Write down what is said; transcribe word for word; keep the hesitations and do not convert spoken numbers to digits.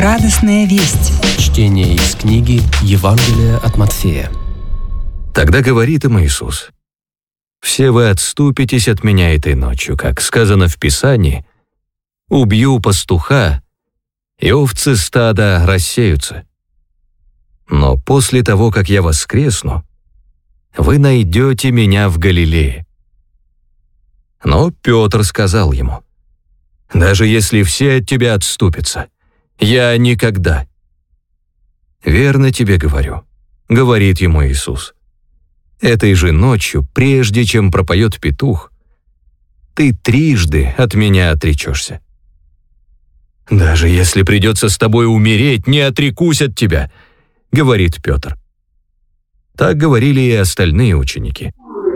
Радостная весть. Чтение из книги Евангелия от Матфея. Тогда говорит им Иисус: «Все вы отступитесь от меня этой ночью, как сказано в Писании: убью пастуха, и овцы стада рассеются. Но после того, как я воскресну, вы найдете меня в Галилее». Но Петр сказал ему: «Даже если все от тебя отступятся, я никогда». «Верно тебе говорю», — говорит ему Иисус, «этой же ночью, прежде чем пропоет петух, ты трижды от меня отречешься». «Даже если придется с тобой умереть, не отрекусь от тебя», — говорит Петр. Так говорили и остальные ученики.